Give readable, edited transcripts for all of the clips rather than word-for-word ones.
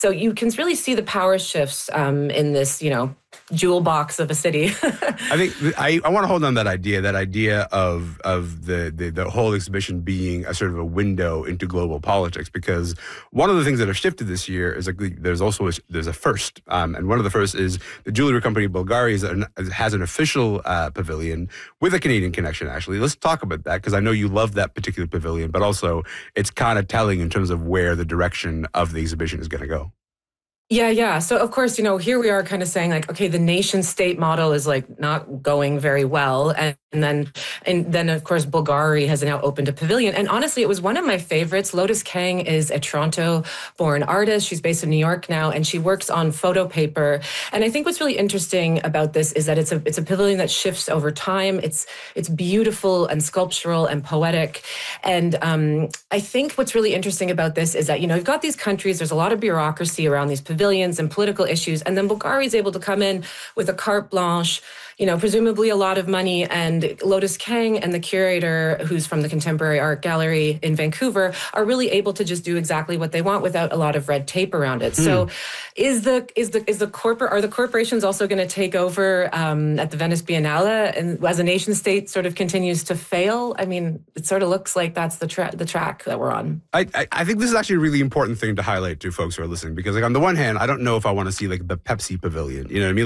So you can really see the power shifts in this, jewel box of a city. I think I want to hold on that idea of the whole exhibition being a sort of a window into global politics, because one of the things that have shifted this year is there's a first, and one of the first is the jewelry company Bulgari has an official pavilion with a Canadian connection. Actually, let's talk about that, because I know you love that particular pavilion, but also it's kind of telling in terms of where the direction of the exhibition is going to go. Yeah. So of course, here we are kind of saying like, okay, the nation state model is like not going very well. And then of course, Bulgari has now opened a pavilion. And honestly, it was one of my favorites. Lotus Kang is a Toronto born artist. She's based in New York now, and she works on photo paper. And I think what's really interesting about this is that it's a pavilion that shifts over time. It's beautiful and sculptural and poetic. And I think what's really interesting about this is that, you've got these countries, there's a lot of bureaucracy around these pavilions and political issues. And then Bulgari is able to come in with a carte blanche, presumably a lot of money. And Lotus Kang and the curator, who's from the Contemporary Art Gallery in Vancouver, are really able to just do exactly what they want without a lot of red tape around it. So are the corporations also going to take over at the Venice Biennale, and as a nation state sort of continues to fail? I mean, it sort of looks like that's the track that we're on. I think this is actually a really important thing to highlight to folks who are listening, because on the one hand, I don't know if I want to see like the Pepsi pavilion. You know what I mean?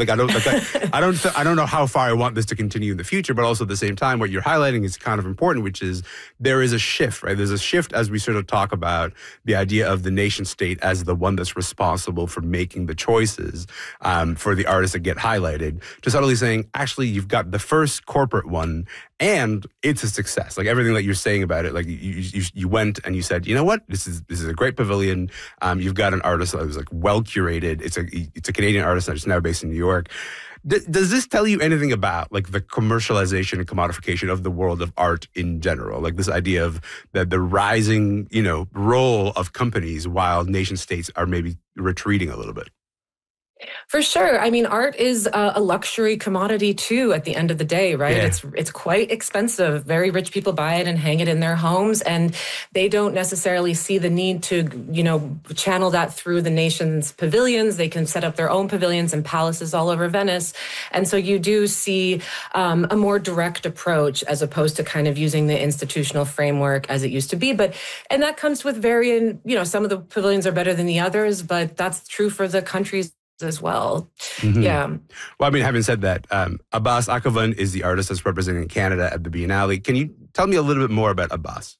I don't know how far I want this to continue in the future, but also at the same time, what you're highlighting is kind of important, which is there is a shift, right? There's a shift as we sort of talk about the idea of the nation state as the one that's responsible for making the choices for the artists that get highlighted, to suddenly saying, actually, you've got the first corporate one, and it's a success. Like everything that you're saying about it, like you went and you said, you know what, this is a great pavilion. You've got an artist that was like well curated. It's a Canadian artist that's now based in New York. Does this tell you anything about like the commercialization and commodification of the world of art in general? Like this idea of the rising, role of companies while nation states are maybe retreating a little bit? For sure. I mean, art is a luxury commodity too at the end of the day, right? Yeah. It's quite expensive. Very rich people buy it and hang it in their homes, and they don't necessarily see the need to, channel that through the nation's pavilions. They can set up their own pavilions and palaces all over Venice. And so you do see a more direct approach as opposed to kind of using the institutional framework as it used to be. And that comes with varying, some of the pavilions are better than the others, but that's true for the countries as well. Mm-hmm. Yeah. Well, I mean, having said that, Abbas Akhavan is the artist that's representing Canada at the Biennale. Can you tell me a little bit more about Abbas?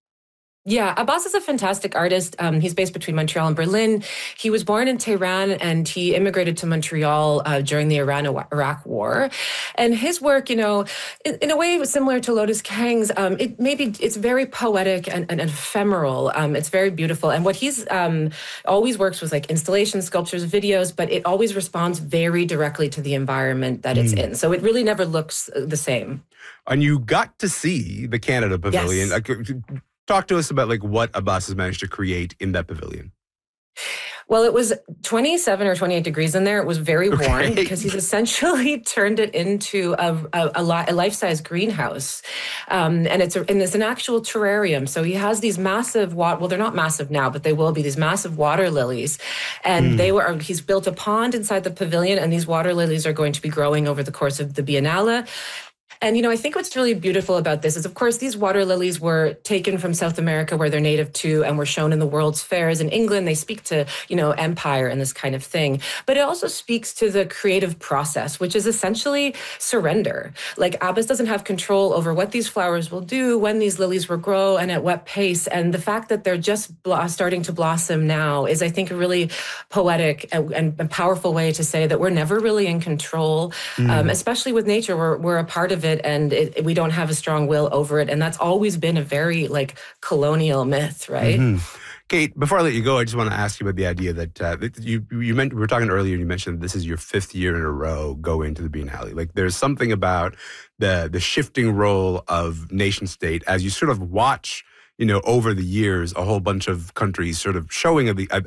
Yeah, Abbas is a fantastic artist. He's based between Montreal and Berlin. He was born in Tehran, and he immigrated to Montreal during the Iran-Iraq War. And his work, in a way, was similar to Lotus Kang's. It's very poetic and ephemeral. It's very beautiful. And what he's always works with like installations, sculptures, videos, but it always responds very directly to the environment that it's in. So it really never looks the same. And you got to see the Canada Pavilion. Yes. Talk to us about like what Abbas has managed to create in that pavilion. Well, it was 27 or 28 degrees in there. It was very warm because he's essentially turned it into a life-size greenhouse. And it's an actual terrarium. So he has these massive, they're not massive now, but they will be these massive water lilies. And he's built a pond inside the pavilion, and these water lilies are going to be growing over the course of the Biennale. And, I think what's really beautiful about this is, of course, these water lilies were taken from South America, where they're native to, and were shown in the World's Fairs in England. They speak to, empire and this kind of thing. But it also speaks to the creative process, which is essentially surrender. Like Abbas doesn't have control over what these flowers will do, when these lilies will grow, and at what pace. And the fact that they're just starting to blossom now is, I think, a really poetic and powerful way to say that we're never really in control, especially with nature. We're a part of it. And we don't have a strong will over it. And that's always been a very colonial myth, right? Mm-hmm. Kate, before I let you go, I just want to ask you about the idea that you meant, we were talking earlier, and you mentioned this is your 5th year in a row going to the Biennale. Like there's something about the shifting role of nation state as you sort of watch, over the years, a whole bunch of countries sort of showing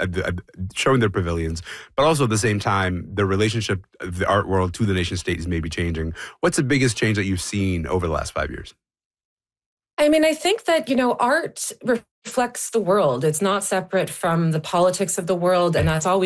their pavilions, but also at the same time, the relationship of the art world to the nation state is maybe changing. What's the biggest change that you've seen over the last 5 years? I mean, I think that, art reflects the world. It's not separate from the politics of the world. And that's all